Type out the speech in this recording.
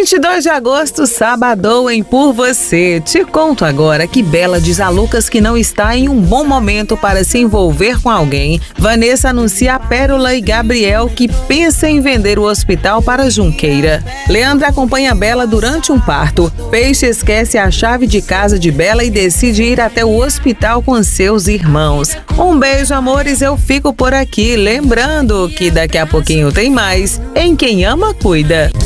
22 de agosto, sabadão em Por Você. Te conto agora que Bela diz a Lucas que não está em um bom momento para se envolver com alguém. Vanessa anuncia a Pérola e Gabriel que pensa em vender o hospital para Junqueira. Leandra acompanha Bela durante um parto. Peixe esquece a chave de casa de Bela e decide ir até o hospital com seus irmãos. Um beijo, amores, eu fico por aqui. Lembrando que daqui a pouquinho tem mais. Em Quem Ama, Cuida.